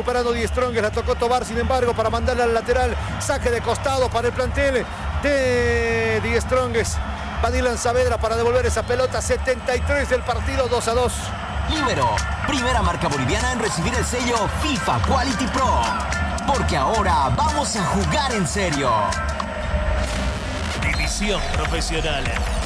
recuperando Die Strongest, la tocó Tobar, sin embargo, para mandarla al lateral. Saque de costado para el plantel de Die Strongest. Va Dylan Saavedra para devolver esa pelota. 73 del partido, 2-2. Líbero, primera marca boliviana en recibir el sello FIFA Quality Pro. Porque ahora vamos a jugar en serio. División profesional.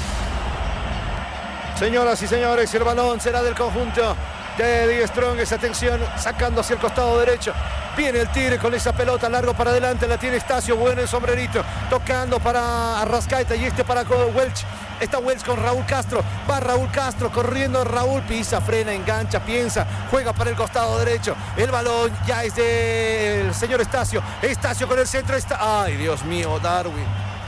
Señoras y señores, el balón será del conjunto de Die Strongest. Atención, sacando hacia el costado derecho. Viene el Tigre con esa pelota, largo para adelante. La tiene Estacio, bueno el sombrerito. Tocando para Arrascaeta y para Welch. Está Welch con Raúl Castro. Va Raúl Castro corriendo. Raúl pisa, frena, engancha, piensa. Juega para el costado derecho. El balón ya es del señor Estacio. Estacio con el centro. Ay, Dios mío, Darwin.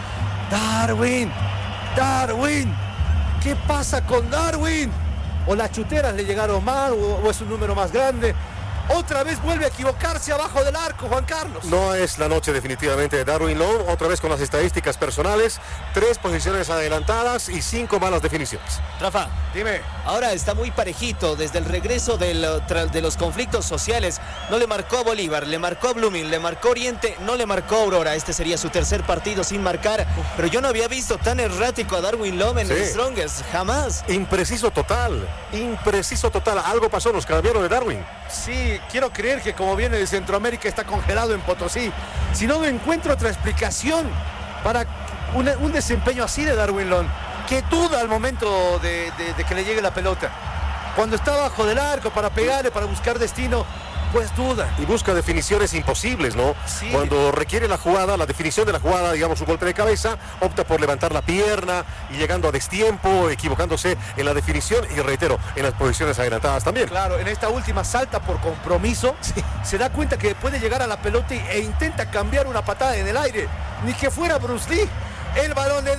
¿Qué pasa con Darwin? ¿O las chuteras le llegaron mal o es un número más grande? Otra vez vuelve a equivocarse abajo del arco, Juan Carlos. No es la noche definitivamente de Darwin Lowe. Otra vez con las estadísticas personales. 3 posiciones adelantadas y 5 malas definiciones. Rafa, dime. Ahora está muy parejito desde el regreso de los conflictos sociales. No le marcó a Bolívar, le marcó a Blooming, le marcó Oriente, no le marcó a Aurora. Este sería su tercer partido sin marcar. Pero yo no había visto tan errático a Darwin Lowe en el Strongest, jamás. Impreciso total. Algo pasó, nos cambiaron de Darwin. Sí, quiero creer que como viene de Centroamérica está congelado en Potosí. Si no encuentro otra explicación para un desempeño así de Darwin Lowe. Quietud al momento de que le llegue la pelota. Cuando está bajo del arco para pegarle, para buscar destino, pues duda. Y busca definiciones imposibles, ¿no? Sí. Cuando requiere la jugada, la definición de la jugada, digamos, un golpe de cabeza, opta por levantar la pierna y llegando a destiempo, equivocándose en la definición y, reitero, en las posiciones adelantadas también. Claro, en esta última salta por compromiso, se da cuenta que puede llegar a la pelota e intenta cambiar una patada en el aire. Ni que fuera Bruce Lee. El balón de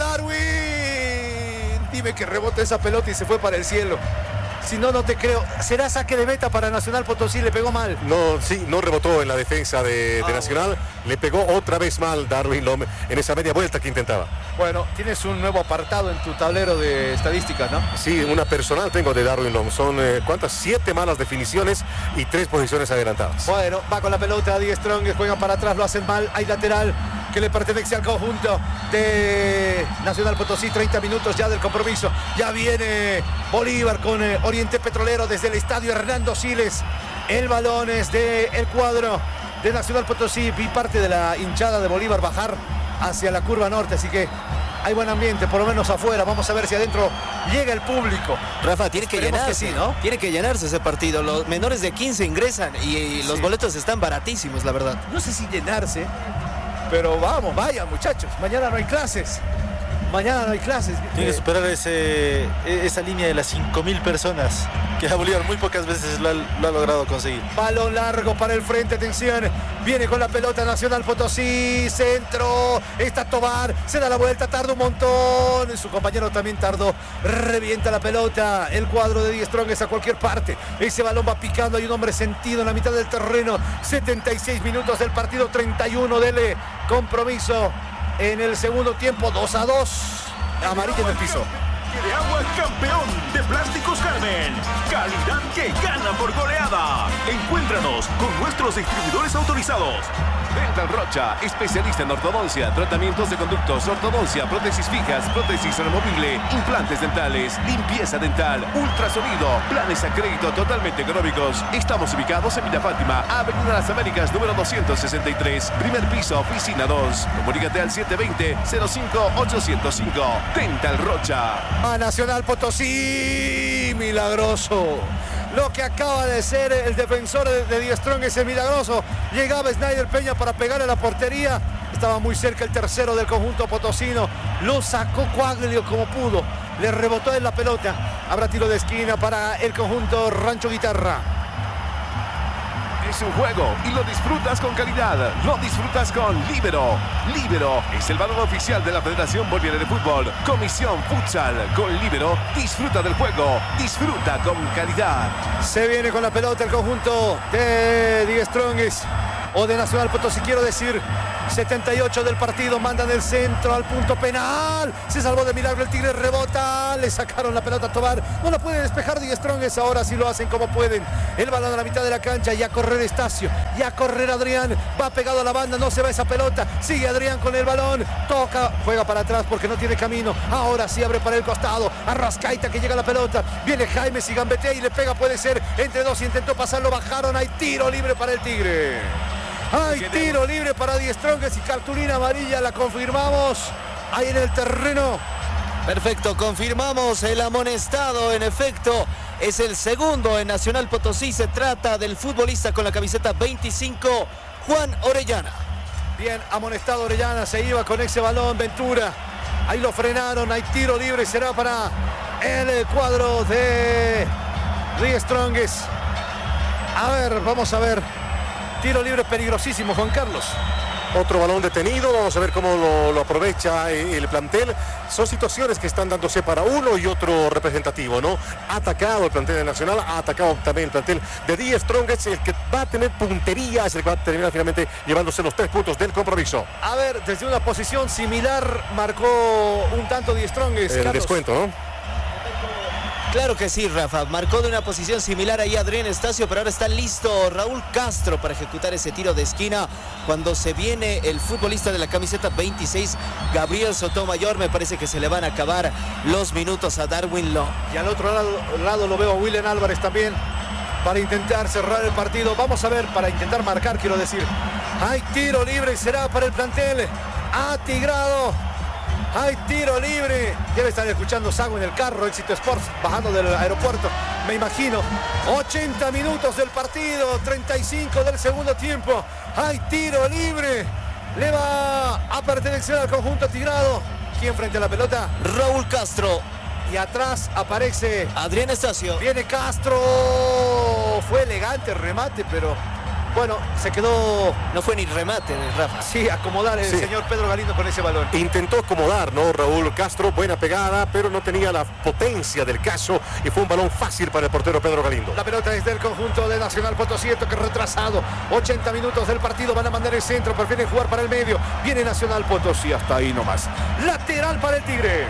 Darwin. Dime que rebota esa pelota y se fue para el cielo. Si no, no te creo. ¿Será saque de meta para Nacional Potosí? Le pegó mal. No rebotó en la defensa de Nacional. Bueno. Le pegó otra vez mal Darwin Lowe en esa media vuelta que intentaba. Bueno, tienes un nuevo apartado en tu tablero de estadísticas, ¿no? Sí, una personal tengo de Darwin Lowe. Son, ¿cuántas? 7 malas definiciones y 3 posiciones adelantadas. Bueno, va con la pelota Die Strongest, juegan para atrás, lo hacen mal. Hay lateral que le pertenece al conjunto de Nacional Potosí. 30 minutos ya del compromiso. Ya viene Bolívar con Oriente Petrolero desde el estadio Hernando Siles. El balón es del cuadro de Nacional Potosí. Vi parte de la hinchada de Bolívar bajar hacia la curva norte, así que hay buen ambiente, por lo menos afuera. Vamos a ver si adentro llega el público. Rafa, tiene que llenarse, que sí, ¿no? Tiene que llenarse ese partido. Los menores de 15 ingresan y los boletos están baratísimos, la verdad. No sé si llenarse, pero vamos, vayan muchachos. Mañana no hay clases. Tiene que superar esa línea de las 5.000 personas que a Bolívar muy pocas veces lo ha logrado conseguir. Balón largo para el frente, atención. Viene con la pelota Nacional Potosí. Centro. Está Tobar. Se da la vuelta, tarda un montón. Su compañero también tardó. Revienta la pelota. El cuadro de Die Strongest a cualquier parte. Ese balón va picando. Hay un hombre sentido en la mitad del terreno. 76 minutos del partido. 31 del compromiso. En el segundo tiempo, 2-2. Amarilla en el piso. De agua campeón de Plásticos Carmen. Calidad que gana por goleada. Encuéntranos con nuestros distribuidores autorizados. Dental Rocha, especialista en ortodoncia, tratamientos de conductos, ortodoncia, prótesis fijas, prótesis removible, implantes dentales, limpieza dental, ultrasonido, planes a crédito totalmente económicos. Estamos ubicados en Villa Fátima, Avenida Las Américas, número 263, primer piso, oficina 2. Comunícate al 720-05-805. Dental Rocha. A Nacional Potosí, milagroso. Lo que acaba de ser el defensor de Die Strongest es milagroso. Llegaba Snyder Peña para pegar a la portería. Estaba muy cerca el tercero del conjunto potosino. Lo sacó Coaglio como pudo. Le rebotó en la pelota. Habrá tiro de esquina para el conjunto Rancho Guitarra. Es un juego y lo disfrutas con calidad. Lo disfrutas con Líbero. Líbero es el balón oficial de la Federación Boliviana de Fútbol. Comisión Futsal. Con Líbero disfruta del juego. Disfruta con calidad. Se viene con la pelota el conjunto de Die Strongest. o de Nacional Potosí, quiero decir. 78 del partido, mandan el centro al punto penal. Se salvó de milagro el Tigre, rebota, le sacaron la pelota a Tobar. No la puede despejar Die Strongest, ahora sí lo hacen como pueden. El balón a la mitad de la cancha, y a correr Estacio, y a correr Adrián. Va pegado a la banda, no se va esa pelota. Sigue Adrián con el balón, toca, juega para atrás porque no tiene camino. Ahora sí abre para el costado. Arrascaita que llega la pelota. Viene Jaime, y gambetea y le pega, puede ser entre dos. Intentó pasarlo, bajaron. Hay tiro libre para el Tigre. Hay tiro libre para Die Strongest y cartulina amarilla, la confirmamos ahí en el terreno. Perfecto, confirmamos el amonestado, en efecto, es el segundo en Nacional Potosí. Se trata del futbolista con la camiseta 25, Juan Orellana. Bien, amonestado Orellana, se iba con ese balón, Ventura. Ahí lo frenaron, hay tiro libre, será para el cuadro de Die Strongest. A ver, vamos a ver. Tiro libre peligrosísimo, Juan Carlos. Otro balón detenido, vamos a ver cómo lo aprovecha el plantel. Son situaciones que están dándose para uno y otro representativo, ¿no? Ha atacado el plantel de Nacional, ha atacado también el plantel de Die Strongest. El que va a tener puntería es el que va a terminar finalmente llevándose los 3 puntos del compromiso. A ver, desde una posición similar marcó un tanto Die Strongest. El Carlos. descuento, ¿no? Claro que sí, Rafa. Marcó de una posición similar ahí Adrián Estacio, pero ahora está listo Raúl Castro para ejecutar ese tiro de esquina cuando se viene el futbolista de la camiseta 26, Gabriel Sotomayor. Me parece que se le van a acabar los minutos a Darwin Long. Y al otro lado lo veo a William Álvarez también para intentar cerrar el partido. Vamos a ver, para intentar marcar, quiero decir. Hay tiro libre y será para el plantel atigrado. Hay tiro libre. Debe estar escuchando Sago en el carro, Éxito Sports, bajando del aeropuerto, me imagino. 80 minutos del partido, 35 del segundo tiempo. Hay tiro libre. Le va a pertenecer al conjunto atigrado. ¿Quién frente a la pelota? Raúl Castro. Y atrás aparece Adrián Estacio. Viene Castro. Fue elegante el remate, pero bueno, se quedó. No fue ni remate, Rafa. Sí, acomodar el señor Pedro Galindo con ese balón. Intentó acomodar, ¿no? Raúl Castro, buena pegada, pero no tenía la potencia del caso y fue un balón fácil para el portero Pedro Galindo. La pelota es del conjunto de Nacional Potosí, toque retrasado. 80 minutos del partido, van a mandar el centro, prefieren jugar para el medio. Viene Nacional Potosí, hasta ahí nomás. Lateral para el Tigre.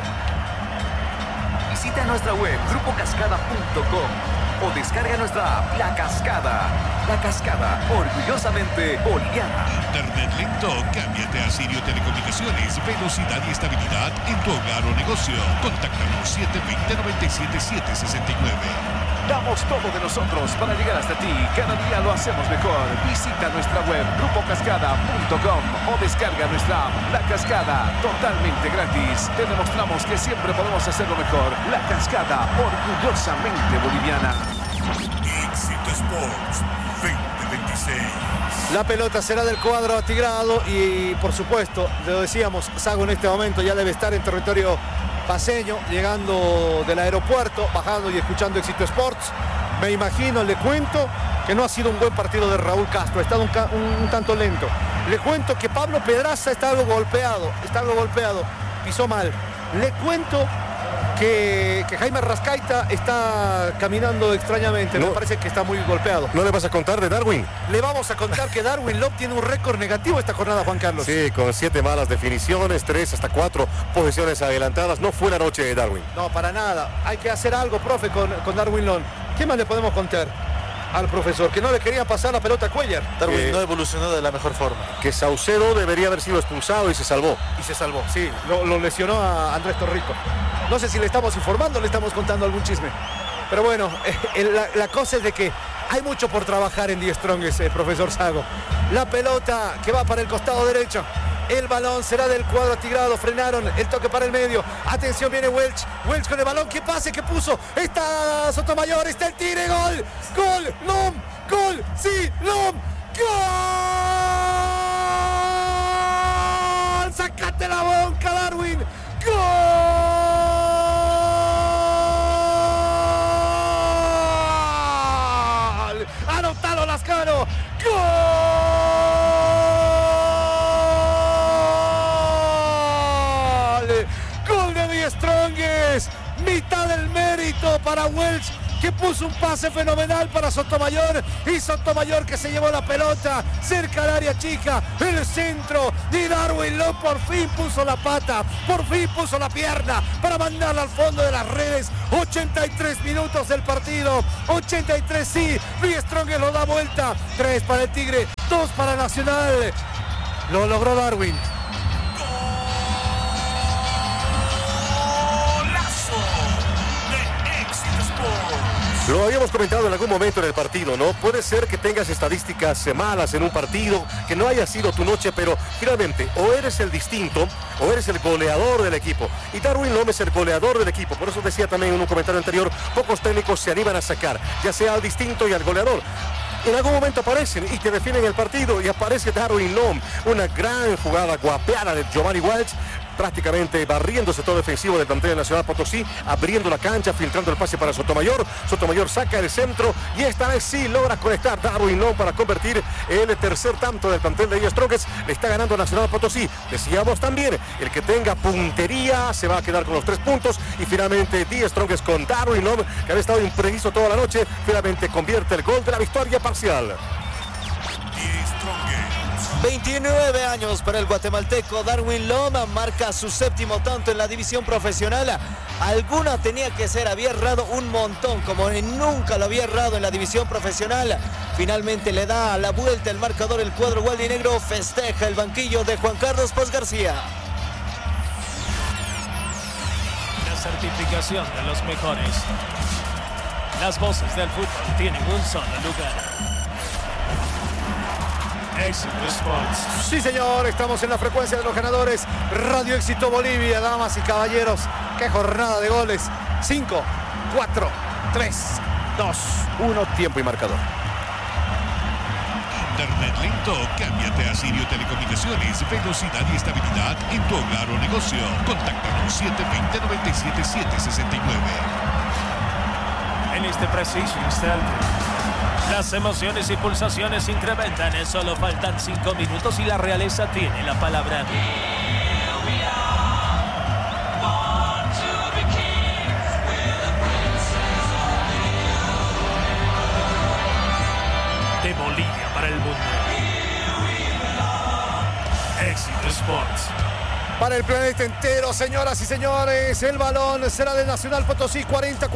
Visita nuestra web grupocascada.com o descarga nuestra app La Cascada. La Cascada, orgullosamente boliviana. Internet lento, cámbiate a Sirio Telecomunicaciones. Velocidad y estabilidad en tu hogar o negocio. Contáctanos 720-97769. Damos todo de nosotros para llegar hasta ti. Cada día lo hacemos mejor. Visita nuestra web grupocascada.com o descarga nuestra app La Cascada, totalmente gratis. Te demostramos que siempre podemos hacerlo mejor. La Cascada, orgullosamente boliviana. Éxito Sports 2026. La pelota será del cuadro atigrado y por supuesto, lo decíamos, Sago en este momento ya debe estar en territorio paseño, llegando del aeropuerto, bajando y escuchando Éxito Sports. Me imagino, le cuento que no ha sido un buen partido de Raúl Castro, ha estado un tanto lento. Le cuento que Pablo Pedraza está algo golpeado, pisó mal. Le cuento que Jaime Arrascaita está caminando extrañamente, me parece que está muy golpeado. ¿No le vas a contar de Darwin? Le vamos a contar que Darwin Love tiene un récord negativo esta jornada, Juan Carlos. Sí, con 7 malas definiciones, 3 hasta 4 posiciones adelantadas. No fue la noche de Darwin. No, para nada. Hay que hacer algo, profe, con Darwin Love. ¿Qué más le podemos contar al profesor? Que no le querían pasar la pelota a Cuellar. Darwin no evolucionó de la mejor forma. Que Saucedo debería haber sido expulsado y se salvó. Y se salvó, sí. Lo lesionó a Andrés Torrico. No sé si le estamos informando o le estamos contando algún chisme. Pero bueno, la cosa es de que hay mucho por trabajar en Die Strongest, profesor Sago. La pelota que va para el costado derecho. El balón será del cuadro atigrado. Frenaron el toque para el medio. Atención, viene Welch. Welch con el balón. ¡Qué pase! ¡Qué puso! Está Sotomayor. Está el Tigre. ¡Gol! ¡Gol! ¡Lom! ¡Gol! ¡Sí! ¡Lom! ¡Gol! ¡Sácate la boca, Darwin! ¡Gol! ¡Anotalo, Lascano! ¡Gol! ¡Gol de Die Strongest! Mitad del mérito para Welch, que puso un pase fenomenal para Sotomayor, y Sotomayor que se llevó la pelota cerca del área chica, el centro, y Darwin Love por fin puso la pata, por fin puso la pierna para mandarla al fondo de las redes. 83 minutos del partido, 83 sí, Die Strongest lo da vuelta, 3 para el Tigre, 2 para Nacional. Lo logró Darwin. Lo habíamos comentado en algún momento en el partido, ¿no? Puede ser que tengas estadísticas malas en un partido, que no haya sido tu noche, pero finalmente o eres el distinto o eres el goleador del equipo. Y Darwin Love es el goleador del equipo. Por eso decía también en un comentario anterior, pocos técnicos se animan a sacar, ya sea al distinto y al goleador. En algún momento aparecen y te definen el partido, y aparece Darwin Love, una gran jugada guapeada de Giovanni Walsh, prácticamente barriéndose todo defensivo del plantel Nacional Potosí, abriendo la cancha, filtrando el pase para Sotomayor. Sotomayor saca el centro y esta vez sí logra conectar Darwin Love para convertir el tercer tanto del plantel de Die Strongest. Le está ganando Nacional Potosí. Decíamos también, el que tenga puntería se va a quedar con los 3 puntos, y finalmente Die Strongest con Darwin Love, que había estado impreciso toda la noche, finalmente convierte el gol de la victoria parcial. 29 años para el guatemalteco Darwin Love, marca su 7º tanto en la división profesional. Alguna tenía que ser, había errado un montón, como nunca lo había errado en la división profesional. Finalmente le da la vuelta el marcador el cuadro gualdinegro, festeja el banquillo de Juan Carlos Paz García. La certificación de los mejores. Las voces del fútbol tienen un solo lugar. Éxito Sports. Sí, señor, estamos en la frecuencia de los ganadores. Radio Éxito Bolivia, damas y caballeros. Qué jornada de goles. 5, 4, 3, 2, 1, tiempo y marcador. Internet lento, cámbiate a Sirio Telecomunicaciones. Velocidad y estabilidad en tu hogar o negocio. Contáctanos 720-97769. En este preciso instante, las emociones y pulsaciones incrementan. Solo faltan 5 minutos y la realeza tiene la palabra. De Bolivia para el mundo. Éxito Sports. Para el planeta entero, señoras y señores, el balón será de Nacional Potosí. 40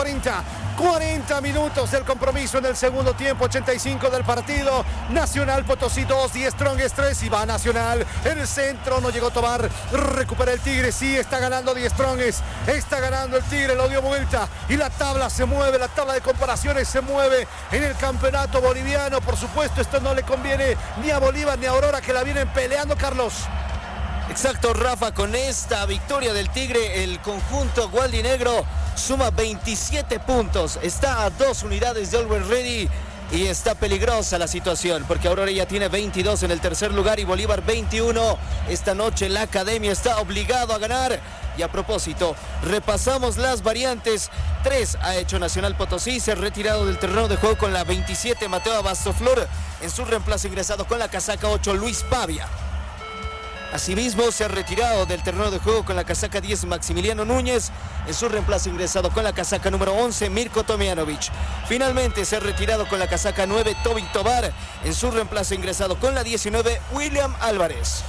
minutos del compromiso en el segundo tiempo, 85 del partido. Nacional Potosí 2, Die Strongest 3, y va Nacional. En el centro no llegó Tobar, recupera el Tigre, sí, está ganando Die Strongest, está ganando el Tigre, lo dio vuelta y la tabla se mueve, la tabla de comparaciones se mueve en el campeonato boliviano. Por supuesto, esto no le conviene ni a Bolívar ni a Aurora, que la vienen peleando, Carlos. Exacto, Rafa, con esta victoria del Tigre, el conjunto gualdinegro suma 27 puntos, está a 2 unidades de Always Ready, y está peligrosa la situación porque Aurora ya tiene 22 en el tercer lugar y Bolívar 21. Esta noche la academia está obligado a ganar. Y a propósito, repasamos las variantes. 3 ha hecho Nacional Potosí, se ha retirado del terreno de juego con la 27 Mateo Abastoflor, en su reemplazo ingresado con la casaca 8 Luis Pavia. Asimismo, se ha retirado del terreno de juego con la casaca 10 Maximiliano Núñez, en su reemplazo ingresado con la casaca número 11 Mirko Tomjanovic. Finalmente se ha retirado con la casaca 9 Tobin Tobar, en su reemplazo ingresado con la 19 William Álvarez.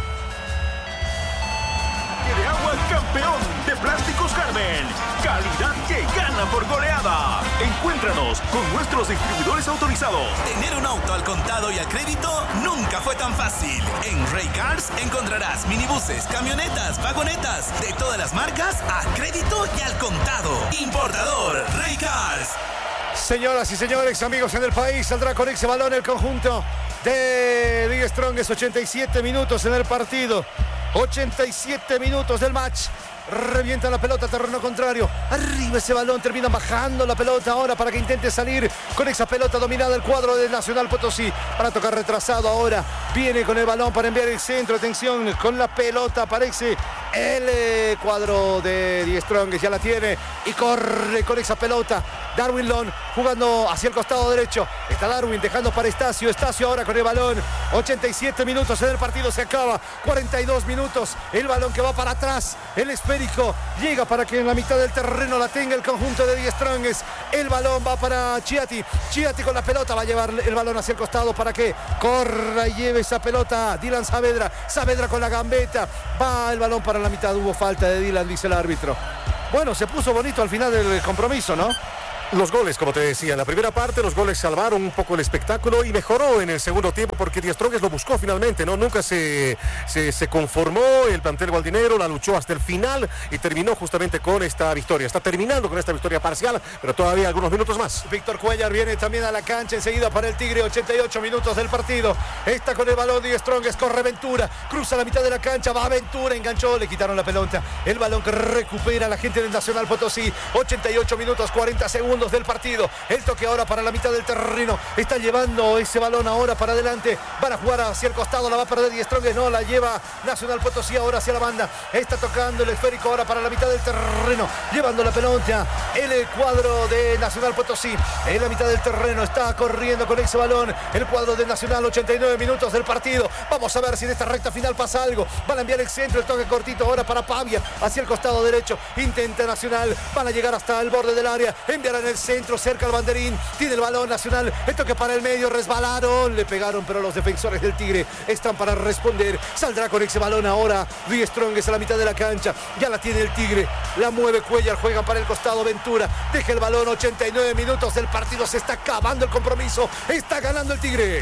De agua campeón de Plásticos Carmen. Calidad que gana por goleada. Encuéntranos con nuestros distribuidores autorizados. Tener un auto al contado y al crédito nunca fue tan fácil. En Ray Cars encontrarás minibuses, camionetas, vagonetas de todas las marcas a crédito y al contado. Importador Ray Cars. Señoras y señores, amigos en el país, saldrá con ese balón el conjunto de Die Strongest. 87 minutos en el partido. 87 minutos del match. Revienta la pelota, terreno contrario. Arriba ese balón, termina bajando la pelota ahora para que intente salir con esa pelota dominada el cuadro de Nacional Potosí. Para tocar retrasado ahora. Viene con el balón para enviar el centro. Atención, con la pelota aparece El cuadro de Die Strongest ya la tiene y corre con esa pelota. Darwin Long jugando hacia el costado derecho. Está Darwin dejando para Estacio. Estacio ahora con el balón. 87 minutos en el partido, se acaba. 42 minutos. El balón que va para atrás. El esférico llega para que en la mitad del terreno la tenga el conjunto de Die Strongest. El balón va para Chiatti. Chiatti con la pelota va a llevar el balón hacia el costado para que corra y lleve esa pelota. Dylan Saavedra. Saavedra con la gambeta. Va el balón para la mitad. Hubo falta de Dylan, dice el árbitro. Bueno, se puso bonito al final del compromiso, ¿no? Los goles, como te decía, en la primera parte los goles salvaron un poco el espectáculo y mejoró en el segundo tiempo porque Die Strongest lo buscó finalmente, ¿no? Nunca se conformó el plantel gualdinegro, la luchó hasta el final y terminó justamente con esta victoria. Está terminando con esta victoria parcial, pero todavía algunos minutos más. Víctor Cuellar viene también a la cancha enseguida para el Tigre, 88 minutos del partido. Está con el balón Die Strongest, corre Ventura, cruza la mitad de la cancha, va Ventura, enganchó, le quitaron la pelota. El balón que recupera la gente del Nacional Potosí, 88 minutos, 40 segundos del partido. El toque ahora para la mitad del terreno. Está llevando ese balón ahora para adelante. Van a jugar hacia el costado. La va a perder Die Strongest. No, la lleva Nacional Potosí ahora hacia la banda. Está tocando el esférico ahora para la mitad del terreno. Llevando la pelota. El cuadro de Nacional Potosí. En la mitad del terreno. Está corriendo con ese balón. El cuadro de Nacional. 89 minutos del partido. Vamos a ver si en esta recta final pasa algo. Van a enviar el centro. El toque cortito ahora para Pavia. Hacia el costado derecho. Intenta Nacional. Van a llegar hasta el borde del área. Enviarán el centro cerca al banderín, tiene el balón Nacional, el toque para el medio, resbalaron, le pegaron, pero los defensores del Tigre están para responder. Saldrá con ese balón ahora Die Strongest a la mitad de la cancha, ya la tiene el Tigre, la mueve Cuellar, juega para el costado Ventura, deja el balón. 89 minutos del partido, se está acabando el compromiso, está ganando el Tigre.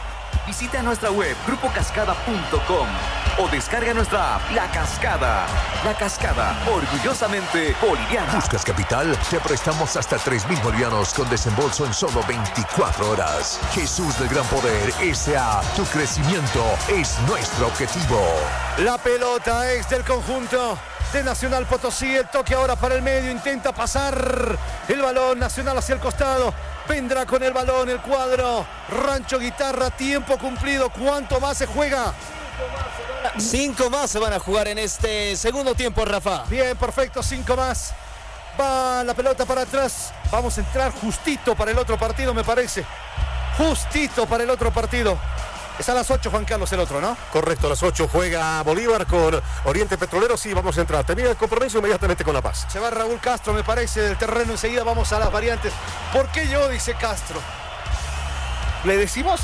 Visita nuestra web grupocascada.com o descarga nuestra app La Cascada. La Cascada, orgullosamente boliviana. ¿Buscas capital? Te prestamos hasta 3.000 bolivianos con desembolso en solo 24 horas. Jesús del Gran Poder S.A. Tu crecimiento es nuestro objetivo. La pelota es del conjunto de Nacional Potosí. El toque ahora para el medio. Intenta pasar el balón Nacional hacia el costado. Vendrá con el balón el cuadro Rancho Guitarra. Tiempo cumplido. ¿Cuánto más se juega? 5 más se van a jugar en este segundo tiempo, Rafa. Bien, perfecto, 5 más. Va la pelota para atrás. Vamos a entrar justito para el otro partido, me parece. Justito para el otro partido. Es a las 8, Juan Carlos, el otro, ¿no? Correcto, a las 8 juega Bolívar con Oriente Petrolero. Sí, vamos a entrar. Termina el compromiso inmediatamente con La Paz. Se va Raúl Castro, me parece, del terreno. Enseguida vamos a las variantes. ¿Por qué yo? Dice Castro. ¿Le decimos?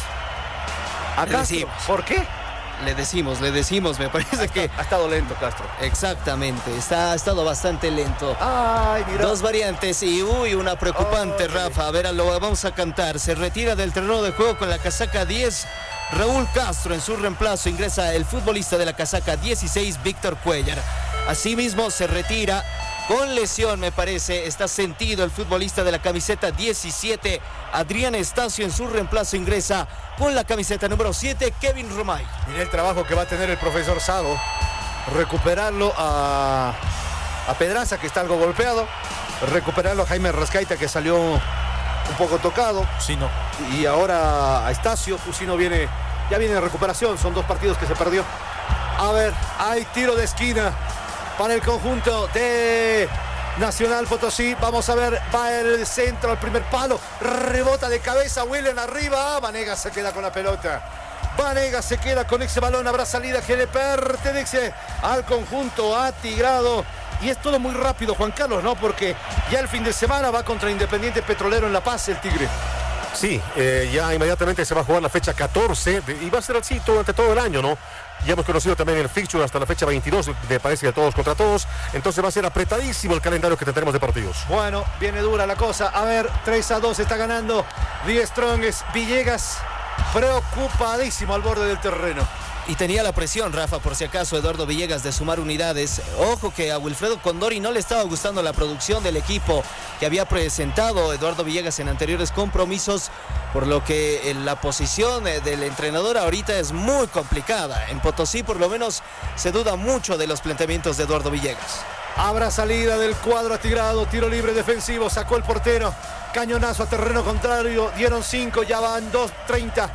A Castro. Decimos. ¿Por qué? Le decimos, me parece que... Ha estado lento Castro. Exactamente, ha estado bastante lento. Ay, mira. Dos variantes y una preocupante, Rafa. A ver, lo vamos a cantar. Se retira del terreno de juego con la casaca 10. Raúl Castro. En su reemplazo ingresa el futbolista de la casaca 16, Víctor Cuellar. Asimismo se retira con lesión, me parece, está sentido el futbolista de la camiseta 17, Adrián Estacio. En su reemplazo ingresa con la camiseta número 7, Kevin Romay. Mira el trabajo que va a tener el profesor Sago, recuperarlo a Pedraza, que está algo golpeado, recuperarlo a Jaime Rascaita, que salió un poco tocado. Fusino. Y ahora a Estacio. Fusino ya viene en recuperación, son 2 partidos que se perdió. A ver, hay tiro de esquina para el conjunto de Nacional Potosí. Vamos a ver, va el centro al primer palo, rebota de cabeza, William arriba, Vanegas se queda con la pelota. Vanegas se queda con ese balón, habrá salida que le pertenece al conjunto atigrado. Y es todo muy rápido, Juan Carlos, ¿no? Porque ya el fin de semana va contra Independiente Petrolero en La Paz, el Tigre. Sí, ya inmediatamente se va a jugar la fecha 14 y va a ser así durante todo el año, ¿no? Ya hemos conocido también el fixture hasta la fecha 22, me parece, de todos contra todos. Entonces va a ser apretadísimo el calendario que tendremos de partidos. Bueno, viene dura la cosa. A ver, 3-2 está ganando Die Strongest. Villegas preocupadísimo al borde del terreno. Y tenía la presión, Rafa, por si acaso, Eduardo Villegas, de sumar unidades. Ojo que a Wilfredo Condori no le estaba gustando la producción del equipo que había presentado Eduardo Villegas en anteriores compromisos, por lo que la posición del entrenador ahorita es muy complicada. En Potosí, por lo menos, se duda mucho de los planteamientos de Eduardo Villegas. Habrá salida del cuadro atigrado, tiro libre defensivo, sacó el portero, cañonazo a terreno contrario, dieron 5, ya van 2:30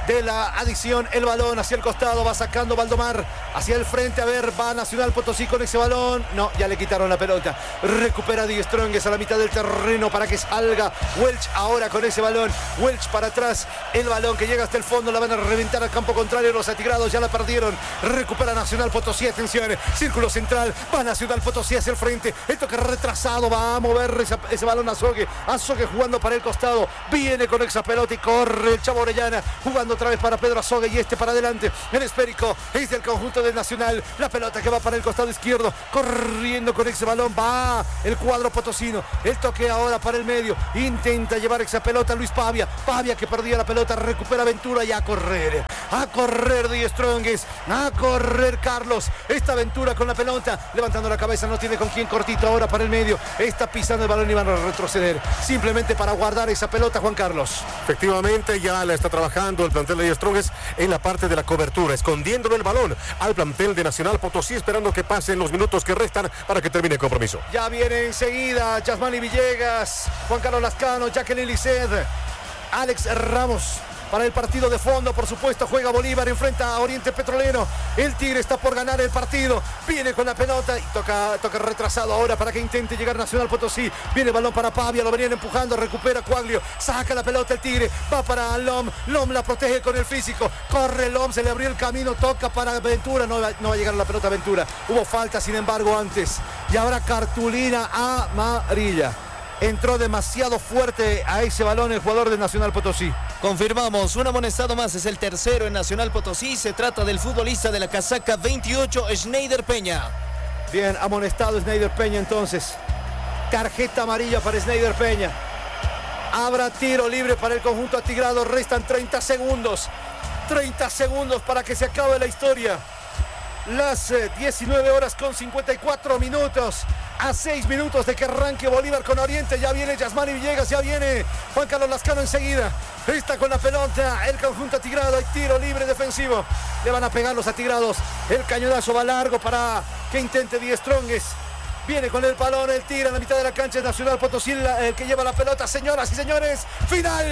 de la adición. El balón hacia el costado, va sacando Valdomar hacia el frente. A ver, va Nacional Potosí con ese balón. No, ya le quitaron la pelota. Recupera Die Strongest a la mitad del terreno para que salga Welch ahora con ese balón. Welch para atrás, el balón que llega hasta el fondo, la van a reventar al campo contrario. Los atigrados ya la perdieron. Recupera Nacional Potosí, atención, círculo central, va Nacional Potosí hacia el frente. El toque retrasado, va a mover ese balón a Sogue. Azogue jugando para el costado, viene con esa pelota y corre el Chavo Orellana, jugando otra vez para Pedro Azogue y para adelante. El esférico es del conjunto de Nacional. La pelota que va para el costado izquierdo, corriendo con ese balón, va el cuadro potosino. El toque ahora para el medio, intenta llevar esa pelota Luis Pavia. Pavia que perdía la pelota, recupera Ventura y a correr Die Strongest, a correr Carlos. Esta Ventura con la pelota, levantando la cabeza, no tiene con quién, cortito ahora para el medio. Está pisando el balón y van a retroceder, simplemente para guardar esa pelota, Juan Carlos. Efectivamente, ya la está trabajando el plantel de Die Strongest en la parte de la cobertura, escondiéndole el balón al plantel de Nacional Potosí, esperando que pasen los minutos que restan para que termine el compromiso. Ya viene enseguida Yasmani Villegas, Juan Carlos Lascano, Jacqueline Lisset, Alex Ramos. Para el partido de fondo, por supuesto, juega Bolívar, enfrenta a Oriente Petrolero. El Tigre está por ganar el partido. Viene con la pelota y toca retrasado ahora para que intente llegar Nacional Potosí. Viene el balón para Pavia, lo venían empujando, recupera Coaglio. Saca la pelota el Tigre, va para Lom. Lom la protege con el físico. Corre Lom, se le abrió el camino, toca para Ventura. No va a llegar la pelota a Ventura. Hubo falta, sin embargo, antes. Y ahora cartulina amarilla. Entró demasiado fuerte a ese balón el jugador de Nacional Potosí. Confirmamos, un amonestado más, es el tercero en Nacional Potosí. Se trata del futbolista de la casaca 28, Schneider Peña. Bien, amonestado Schneider Peña entonces. Tarjeta amarilla para Schneider Peña. Habrá tiro libre para el conjunto atigrado. Restan 30 segundos. 30 segundos para que se acabe la historia. Las 19 horas con 54 minutos. A 6 minutos de que arranque Bolívar con Oriente. Ya viene Yasmani Villegas, ya viene Juan Carlos Lascano enseguida. Está con la pelota el conjunto atigrado. Hay tiro libre defensivo. Le van a pegar los atigrados. El cañonazo va largo para que intente Die Strongest. Viene con el balón, el tira en la mitad de la cancha. Es Nacional Potosí el que lleva la pelota. Señoras y señores, final.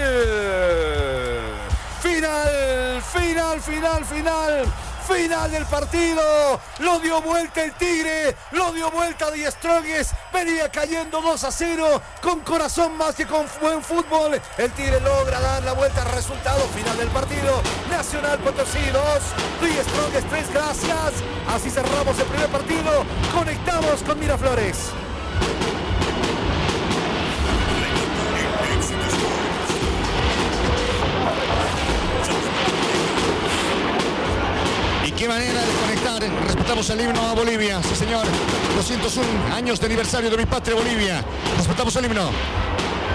Final del partido. Lo dio vuelta el Tigre, lo dio vuelta Die Strongest. Venía cayendo 2-0 con corazón más que con buen fútbol. El Tigre logra dar la vuelta al resultado final del partido. Nacional Potosí 2, Die Strongest 3. Gracias. Así cerramos el primer partido. Conectamos con Miraflores. Qué manera de conectar. Respetamos el himno a Bolivia. Sí, señor. 201 años de aniversario de mi patria Bolivia. Respetamos el himno.